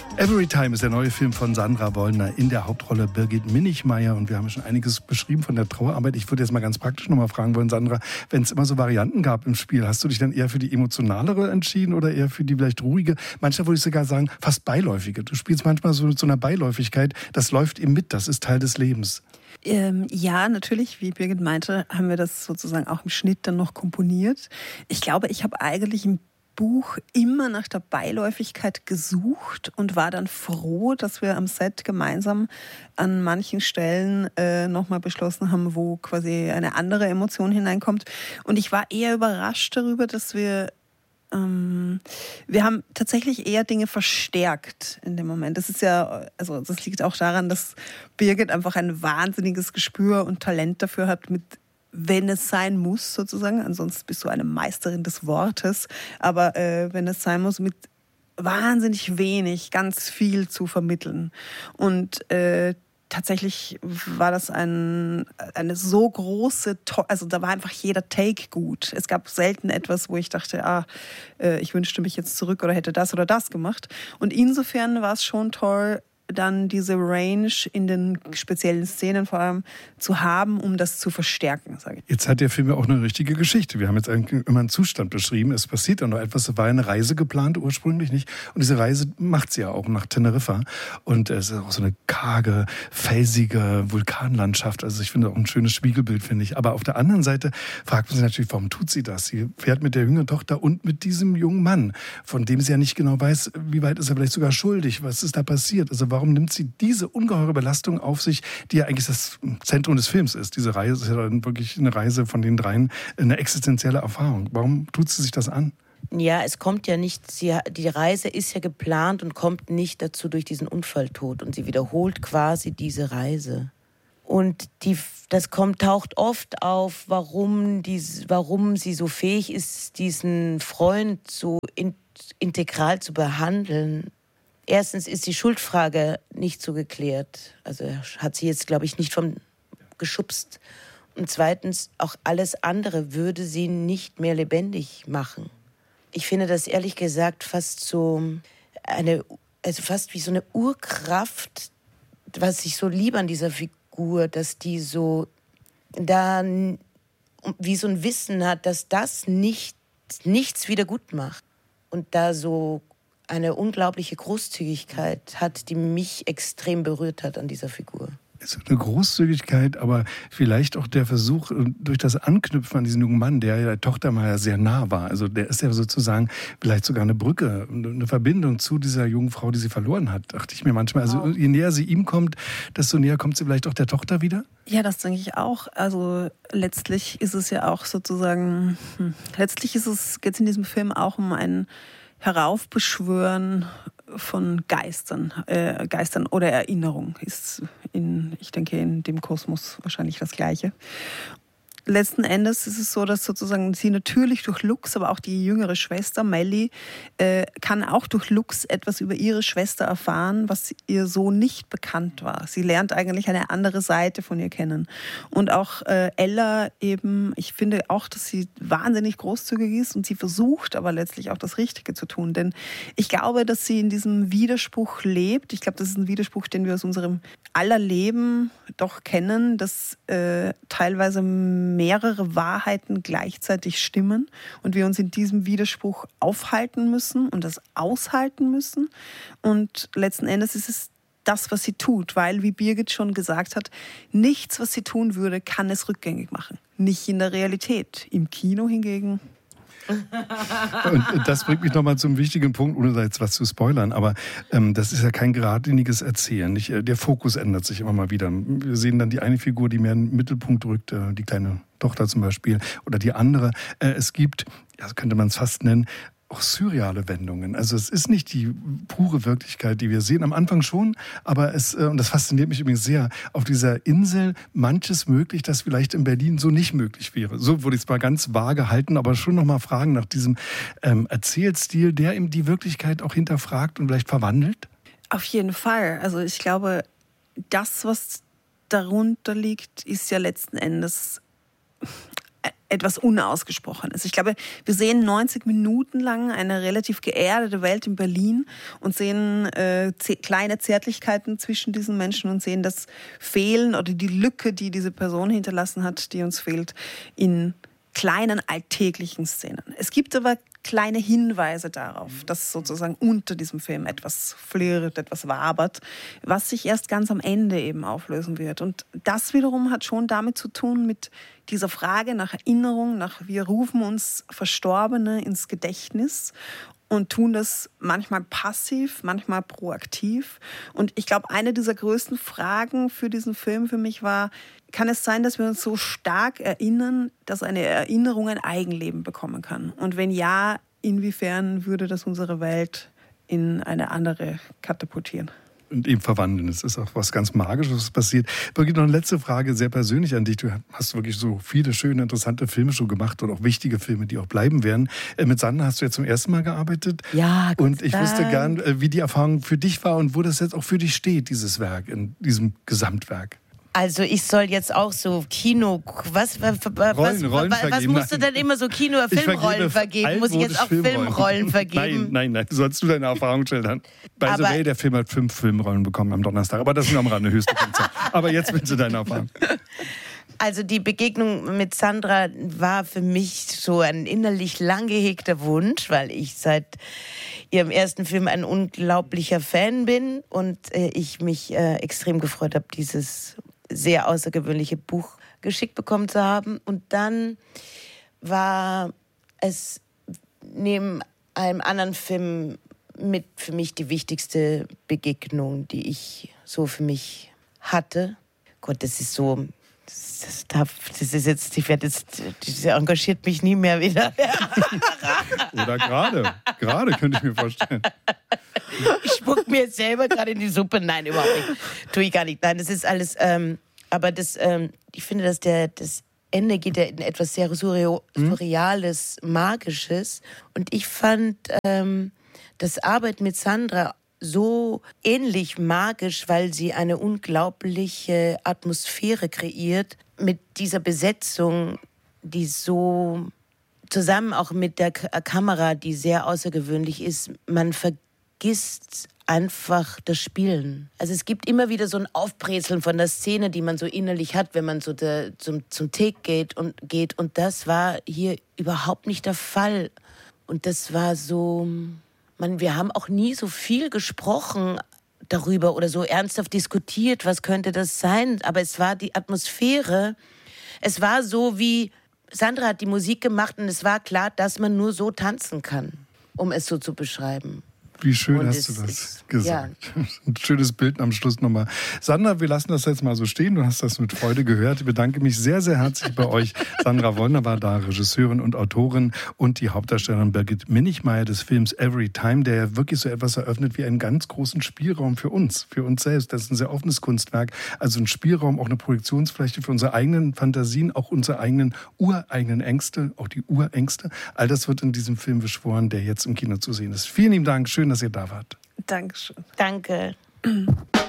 Every Time ist der neue Film von Sandra Wollner, in der Hauptrolle Birgit Minichmayr. Und wir haben schon einiges beschrieben von der Trauerarbeit. Ich würde jetzt mal ganz praktisch nochmal fragen wollen, Sandra, wenn es immer so Varianten gab im Spiel, hast du dich dann eher für die emotionalere entschieden oder eher für die vielleicht ruhige? Manchmal würde ich sogar sagen, fast beiläufige. Du spielst manchmal so mit so einer Beiläufigkeit, das läuft ihm mit, das ist Teil des Lebens. Ja, natürlich, wie Birgit meinte, haben wir das sozusagen auch im Schnitt dann noch komponiert. Ich glaube, ich habe eigentlich im Buch immer nach der Beiläufigkeit gesucht und war dann froh, dass wir am Set gemeinsam an manchen Stellen nochmal beschlossen haben, wo quasi eine andere Emotion hineinkommt. Und ich war eher überrascht darüber, dass wir haben tatsächlich eher Dinge verstärkt in dem Moment. Das ist ja, also das liegt auch daran, dass Birgit einfach ein wahnsinniges Gespür und Talent dafür hat, wenn es sein muss, sozusagen. Ansonsten bist du eine Meisterin des Wortes. Aber wenn es sein muss, mit wahnsinnig wenig ganz viel zu vermitteln. Und tatsächlich war das eine so große, also da war einfach jeder Take gut. Es gab selten etwas, wo ich dachte, ich wünschte mich jetzt zurück oder hätte das oder das gemacht. Und insofern war es schon toll, dann diese Range in den speziellen Szenen vor allem zu haben, um das zu verstärken, sage ich. Jetzt hat der Film ja auch eine richtige Geschichte. Wir haben jetzt eigentlich immer einen Zustand beschrieben. Es passiert dann noch etwas. Es war eine Reise geplant ursprünglich, nicht? Und diese Reise macht sie ja auch nach Teneriffa. Und es ist auch so eine karge, felsige Vulkanlandschaft. Also ich finde auch ein schönes Spiegelbild, finde ich. Aber auf der anderen Seite fragt man sich natürlich, warum tut sie das? Sie fährt mit der jüngeren Tochter und mit diesem jungen Mann, von dem sie ja nicht genau weiß, wie weit ist er vielleicht sogar schuldig. Was ist da passiert? Also warum nimmt sie diese ungeheure Belastung auf sich, die ja eigentlich das Zentrum des Films ist? Diese Reise ist ja dann wirklich eine Reise von den dreien, eine existenzielle Erfahrung. Warum tut sie sich das an? Ja, es kommt ja nicht, die Reise ist ja geplant und kommt nicht dazu durch diesen Unfalltod. Und sie wiederholt quasi diese Reise. Und das taucht oft auf, warum sie so fähig ist, diesen Freund so integral zu behandeln. Erstens ist die Schuldfrage nicht so geklärt. Also hat sie jetzt, glaube ich, nicht vom geschubst. Und zweitens, auch alles andere würde sie nicht mehr lebendig machen. Ich finde das ehrlich gesagt fast fast wie so eine Urkraft, was ich so liebe an dieser Figur, dass die so da wie so ein Wissen hat, dass das nichts wieder gut macht. Und da so eine unglaubliche Großzügigkeit hat, die mich extrem berührt hat an dieser Figur. Es ist eine Großzügigkeit, aber vielleicht auch der Versuch, durch das Anknüpfen an diesen jungen Mann, der ja der Tochter mal sehr nah war. Also der ist ja sozusagen vielleicht sogar eine Brücke, eine Verbindung zu dieser jungen Frau, die sie verloren hat, dachte ich mir manchmal. Also je näher sie ihm kommt, desto näher kommt sie vielleicht auch der Tochter wieder? Ja, das denke ich auch. Also letztlich ist es ja auch sozusagen, geht es in diesem Film auch um ein Heraufbeschwören von Geistern oder Erinnerung ist ich denke, in dem Kosmos wahrscheinlich das Gleiche. Letzten Endes ist es so, dass sozusagen sie natürlich durch Lux, aber auch die jüngere Schwester Melly kann auch durch Lux etwas über ihre Schwester erfahren, was ihr so nicht bekannt war. Sie lernt eigentlich eine andere Seite von ihr kennen. Und auch Ella eben, ich finde auch, dass sie wahnsinnig großzügig ist und sie versucht aber letztlich auch das Richtige zu tun. Denn ich glaube, dass sie in diesem Widerspruch lebt. Ich glaube, das ist ein Widerspruch, den wir aus unserem aller Leben doch kennen, dass teilweise mehrere Wahrheiten gleichzeitig stimmen und wir uns in diesem Widerspruch aufhalten müssen und das aushalten müssen. Und letzten Endes ist es das, was sie tut, weil, wie Birgit schon gesagt hat, nichts, was sie tun würde, kann es rückgängig machen. Nicht in der Realität. Im Kino hingegen... Und das bringt mich nochmal zum wichtigen Punkt, ohne da jetzt was zu spoilern, aber das ist ja kein geradliniges Erzählen. Der Fokus ändert sich immer mal wieder. Wir sehen dann die eine Figur, die mehr in den Mittelpunkt rückt, die kleine Tochter zum Beispiel, oder die andere. Es gibt, ja, könnte man es fast nennen, auch surreale Wendungen. Also es ist nicht die pure Wirklichkeit, die wir sehen. Am Anfang schon, aber und das fasziniert mich übrigens sehr, auf dieser Insel manches möglich, das vielleicht in Berlin so nicht möglich wäre. So würde ich es mal ganz vage halten, aber schon noch mal fragen nach diesem Erzählstil, der eben die Wirklichkeit auch hinterfragt und vielleicht verwandelt. Auf jeden Fall. Also ich glaube, das, was darunter liegt, ist ja letzten Endes etwas Unausgesprochenes. Ich glaube, wir sehen 90 Minuten lang eine relativ geerdete Welt in Berlin und sehen kleine Zärtlichkeiten zwischen diesen Menschen und sehen das Fehlen oder die Lücke, die diese Person hinterlassen hat, die uns fehlt, in kleinen alltäglichen Szenen. Es gibt aber kleine Hinweise darauf, dass sozusagen unter diesem Film etwas flirrt, etwas wabert, was sich erst ganz am Ende eben auflösen wird. Und das wiederum hat schon damit zu tun, mit dieser Frage nach Erinnerung, nach wir rufen uns Verstorbene ins Gedächtnis und tun das manchmal passiv, manchmal proaktiv. Und ich glaube, eine dieser größten Fragen für diesen Film für mich war, kann es sein, dass wir uns so stark erinnern, dass eine Erinnerung ein Eigenleben bekommen kann? Und wenn ja, inwiefern würde das unsere Welt in eine andere katapultieren? Und eben verwandeln. Es ist auch was ganz Magisches, was passiert. Birgit, noch eine letzte Frage, sehr persönlich an dich. Du hast wirklich so viele schöne, interessante Filme schon gemacht und auch wichtige Filme, die auch bleiben werden. Mit Sandra hast du jetzt zum ersten Mal gearbeitet. Ja, und ich wüsste gern, wie die Erfahrung für dich war und wo das jetzt auch für dich steht, dieses Werk, in diesem Gesamtwerk. Also ich soll jetzt auch so Rollen was musst du denn immer so Filmrollen vergeben? Muss ich jetzt auch Filmrollen vergeben? Nein, sollst du deine Erfahrung schildern. By the way, der Film hat 5 Filmrollen bekommen am Donnerstag, aber das ist am Rande höchste Punktzahl. Aber jetzt bitte deine Erfahrung. Also die Begegnung mit Sandra war für mich so ein innerlich lang gehegter Wunsch, weil ich seit ihrem ersten Film ein unglaublicher Fan bin und ich mich extrem gefreut habe, dieses sehr außergewöhnliche Buch geschickt bekommen zu haben. Und dann war es neben einem anderen Film mit für mich die wichtigste Begegnung, die ich so für mich hatte. Gott, das ist so... Das engagiert mich nie mehr wieder. Oder gerade könnte ich mir vorstellen. Ich spuck mir jetzt selber gerade in die Suppe. Nein, überhaupt nicht. Tue ich gar nicht. Nein, das ist alles, aber ich finde, dass das Ende geht ja in etwas sehr Surreales, Magisches. Und ich fand das Arbeiten mit Sandra so ähnlich magisch, weil sie eine unglaubliche Atmosphäre kreiert mit dieser Besetzung, die so zusammen auch mit der Kamera, die sehr außergewöhnlich ist, man vergisst einfach das Spielen. Also es gibt immer wieder so ein Aufbrezeln von der Szene, die man so innerlich hat, wenn man so zum Take geht und das war hier überhaupt nicht der Fall. Und das war so... Wir haben auch nie so viel gesprochen darüber oder so ernsthaft diskutiert, was könnte das sein. Aber es war die Atmosphäre. Es war so wie, Sandra hat die Musik gemacht und es war klar, dass man nur so tanzen kann, um es so zu beschreiben. Wie schön hast du das gesagt. Ja. Ein schönes Bild am Schluss nochmal. Sandra, wir lassen das jetzt mal so stehen. Du hast das mit Freude gehört. Ich bedanke mich sehr, sehr herzlich bei euch. Sandra Wollner war da, Regisseurin und Autorin und die Hauptdarstellerin Birgit Minichmayr des Films Every Time, der ja wirklich so etwas eröffnet wie einen ganz großen Spielraum für uns selbst. Das ist ein sehr offenes Kunstwerk. Also ein Spielraum, auch eine Projektionsfläche für unsere eigenen Fantasien, auch unsere eigenen ureigenen Ängste, auch die Urängste. All das wird in diesem Film beschworen, der jetzt im Kino zu sehen ist. Vielen lieben Dank. Schön, dass ihr da wart. Dankeschön. Danke.